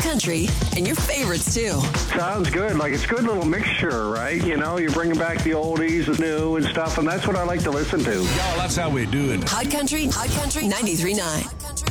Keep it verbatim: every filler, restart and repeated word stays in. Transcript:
country, and your favorites too. Sounds good. Like it's a good little mixture, right? You know, you're bringing back the oldies, the new and stuff, and that's what I like to listen to. Y'all, that's how we do it. Hot Country, Hot Country ninety-three point nine.